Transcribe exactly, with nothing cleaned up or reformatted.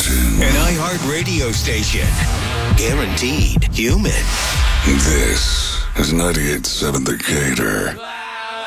station. An iHeart radio station. Guaranteed human. This is ninety-eight point seven The Gator.